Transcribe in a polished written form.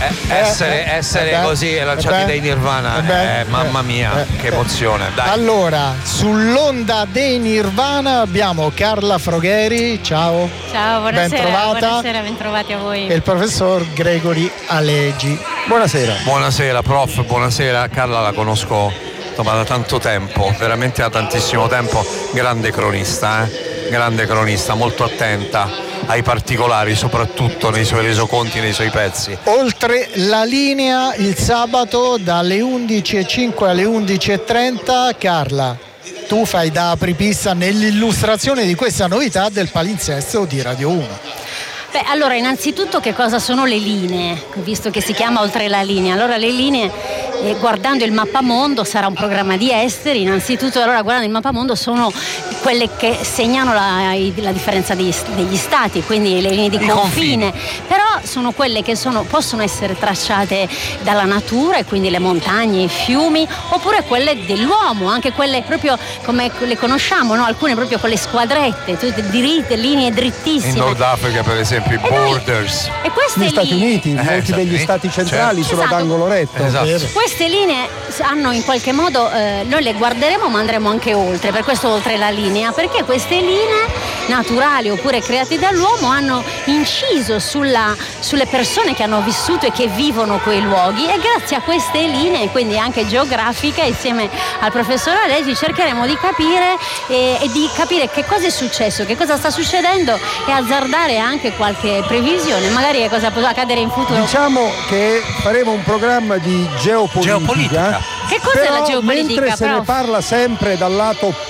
essere così lanciati dai Nirvana, mamma mia, che emozione. Dai. Allora, sull'onda dei Nirvana abbiamo Carla Frogheri, ciao. Ciao, buonasera. Bentrovata. Buonasera, bentrovati a voi. E il professor Gregory Alegi. Buonasera. Buonasera prof, buonasera. Carla la conosco da tanto tempo, veramente da tantissimo tempo, grande cronista, molto attenta ai particolari, soprattutto nei suoi resoconti, nei suoi pezzi. Oltre la linea il sabato dalle 11:05 alle 11:30, Carla, tu fai da apripista nell'illustrazione di questa novità del palinsesto di Radio 1. Beh, allora innanzitutto che cosa sono le linee, visto che si chiama Oltre la linea. Allora le linee, guardando il mappamondo, sarà un programma di esteri, innanzitutto allora guardando il mappamondo sono quelle che segnano la differenza degli stati, quindi le linee di confine, però sono quelle che possono essere tracciate dalla natura, e quindi le montagne, i fiumi, oppure quelle dell'uomo, anche quelle proprio come le conosciamo, no? Alcune proprio con le squadrette, tutte diritte, linee drittissime. In Nord Africa per esempio i borders. E queste Gli Stati Uniti, molti degli stati centrali sono ad angolo retto. Esatto. Queste linee hanno in qualche modo, noi le guarderemo ma andremo anche oltre, per questo oltre la linea, perché queste linee naturali oppure create dall'uomo hanno inciso sulle persone che hanno vissuto e che vivono quei luoghi, e grazie a queste linee, quindi anche geografiche, insieme al professor Alegi cercheremo di capire e di capire che cosa è successo, che cosa sta succedendo, e azzardare anche qualche previsione, magari che cosa potrà accadere in futuro. Diciamo che faremo un programma di geopolitica. Che cos'è la geopolitica? Mentre se ne parla sempre dal lato